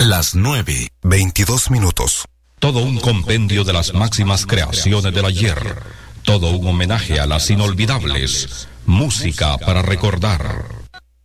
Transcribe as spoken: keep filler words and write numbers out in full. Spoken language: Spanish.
las nueve, veintidós minutos. Todo un compendio de las máximas creaciones del ayer. Todo un homenaje a las inolvidables. Música para recordar.